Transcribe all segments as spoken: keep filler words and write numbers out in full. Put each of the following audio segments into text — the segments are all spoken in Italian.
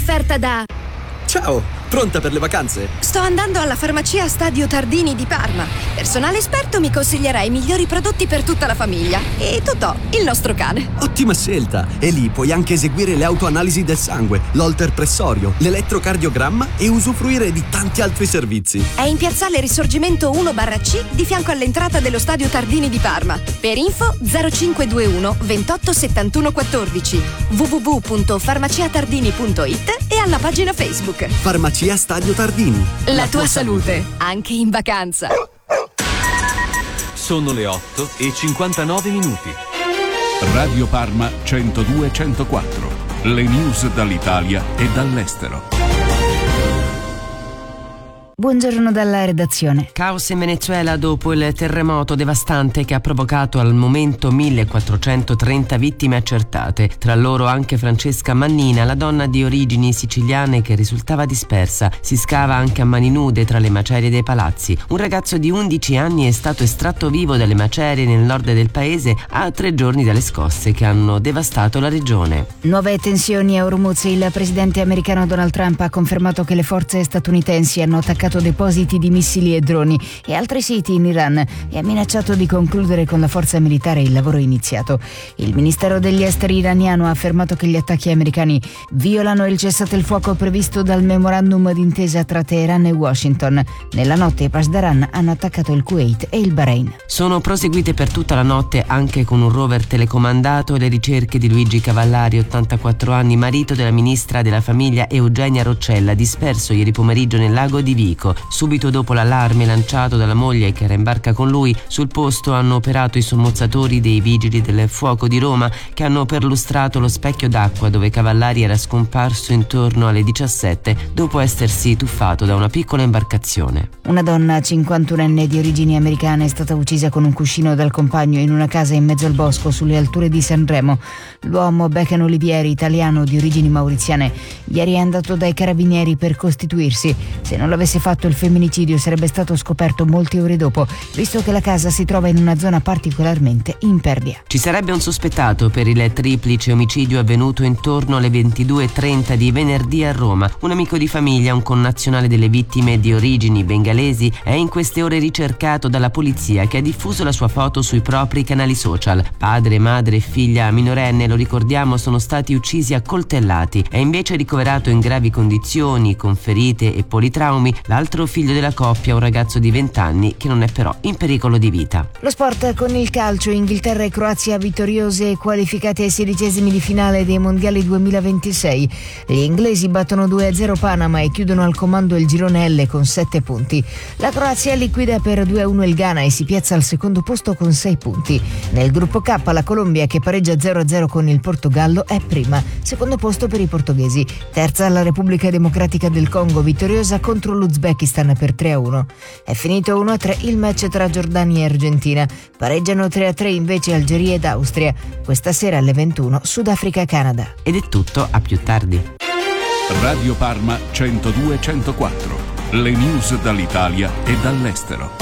offerta da... Ciao, pronta per le vacanze? Sto andando alla farmacia Stadio Tardini di Parma. Personale esperto mi consiglierà i migliori prodotti per tutta la famiglia. E Totò, il nostro cane. Ottima scelta! E lì puoi anche eseguire le autoanalisi del sangue, l'holter pressorio, l'elettrocardiogramma e usufruire di tanti altri servizi. È in piazzale Risorgimento uno barra C, di fianco all'entrata dello Stadio Tardini di Parma. Per info zero cinque due uno ventotto settantuno quattordici, w w w punto farmaciatardini punto it e alla pagina Facebook. Farmacia Stadio Tardini. La, La tua, tua salute, salute, anche in vacanza. Sono le otto e cinquantanove minuti. Radio Parma centodue centoquattro. Le news dall'Italia e dall'estero. Buongiorno dalla redazione. Caos in Venezuela dopo il terremoto devastante che ha provocato al momento millequattrocentotrenta vittime accertate. Tra loro anche Francesca Mannina, la donna di origini siciliane che risultava dispersa. Si scava anche a mani nude tra le macerie dei palazzi. Un ragazzo di undici anni è stato estratto vivo dalle macerie nel nord del paese a tre giorni dalle scosse che hanno devastato la regione. Nuove tensioni a Hormuz. Il presidente americano Donald Trump ha confermato che le forze statunitensi hanno attaccato depositi di missili e droni e altri siti in Iran e ha minacciato di concludere con la forza militare il lavoro iniziato. Il Ministero degli Esteri iraniano ha affermato che gli attacchi americani violano il cessate il fuoco previsto dal memorandum d'intesa tra Teheran e Washington. Nella notte i Pasdaran hanno attaccato il Kuwait e il Bahrain. Sono proseguite per tutta la notte anche con un rover telecomandato le ricerche di Luigi Cavallari, ottantaquattro anni, marito della ministra della famiglia Eugenia Roccella, disperso ieri pomeriggio nel lago di Vico. Subito dopo l'allarme lanciato dalla moglie che era in barca con lui, sul posto hanno operato i sommozzatori dei vigili del fuoco di Roma che hanno perlustrato lo specchio d'acqua dove Cavallari era scomparso intorno alle diciassette dopo essersi tuffato da una piccola imbarcazione. Una donna cinquantunenne di origini americane è stata uccisa con un cuscino dal compagno in una casa in mezzo al bosco sulle alture di Sanremo. L'uomo Beccan Olivieri, italiano di origini mauriziane, ieri è andato dai carabinieri per costituirsi. Se non l'avesse fatto, il femminicidio sarebbe stato scoperto molte ore dopo, visto che la casa si trova in una zona particolarmente impervia. Ci sarebbe un sospettato per il triplice omicidio avvenuto intorno alle ventidue e trenta di venerdì a Roma. Un amico di famiglia, un connazionale delle vittime di origini bengalesi, è in queste ore ricercato dalla polizia che ha diffuso la sua foto sui propri canali social. Padre, madre e figlia minorenne, lo ricordiamo, sono stati uccisi a coltellati. È invece ricoverato in gravi condizioni, con ferite e politraumi, l'altro figlio della coppia, un ragazzo di venti anni che non è però in pericolo di vita. Lo sport con il calcio. Inghilterra e Croazia vittoriose e qualificate ai sedicesimi di finale dei mondiali duemilaventisei. Gli inglesi battono due a zero Panama e chiudono al comando il girone L con sette punti. La Croazia liquida per due a uno il Ghana e si piazza al secondo posto con sei punti. Nel gruppo K la Colombia, che pareggia zero a zero con il Portogallo, è prima, secondo posto per i portoghesi. Terza la Repubblica Democratica del Congo, vittoriosa contro l'Uzbekistan per tre a uno. È finito uno a tre il match tra Giordania e Argentina. Pareggiano tre a tre invece Algeria ed Austria. Questa sera alle ventuno Sudafrica-Canada. Ed è tutto, a più tardi. Radio Parma centodue centoquattro. Le news dall'Italia e dall'estero.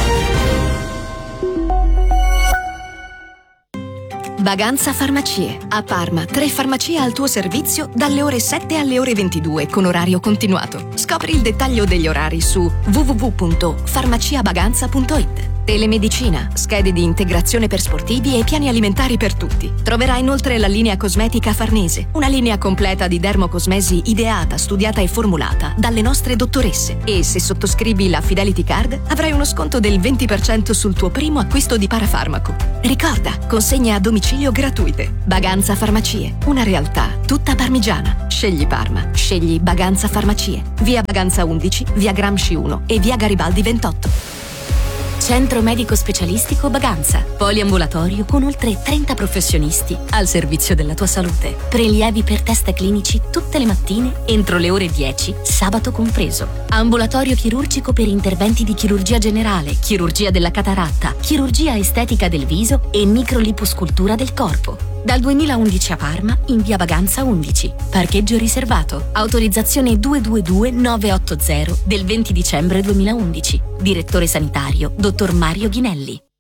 Vaganza Farmacie. A Parma, tre farmacie al tuo servizio dalle ore sette alle ore ventidue con orario continuato. Scopri il dettaglio degli orari su w w w punto farmaciabaganza punto it. Telemedicina, schede di integrazione per sportivi e piani alimentari per tutti. Troverai inoltre la linea cosmetica Farnese, una linea completa di dermocosmesi ideata, studiata e formulata dalle nostre dottoresse. E se sottoscrivi la Fidelity Card avrai uno sconto del venti per cento sul tuo primo acquisto di parafarmaco. Ricorda, consegne a domicilio gratuite. Vaganza Farmacie, una realtà tutta parmigiana. Scegli Parma, scegli Vaganza Farmacie. Via Vaganza undici, via Gramsci uno e via Garibaldi ventotto. Centro Medico Specialistico Baganza. Poliambulatorio con oltre trenta professionisti al servizio della tua salute. Prelievi per test clinici tutte le mattine entro le ore dieci, sabato compreso. Ambulatorio chirurgico per interventi di chirurgia generale, chirurgia della cataratta, chirurgia estetica del viso e microliposcultura del corpo. Dal duemilaundici a Parma, in via Baganza undici. Parcheggio riservato. Autorizzazione due due due nove otto zero del venti dicembre duemilaundici. Direttore sanitario, dottor Mario Ghinelli.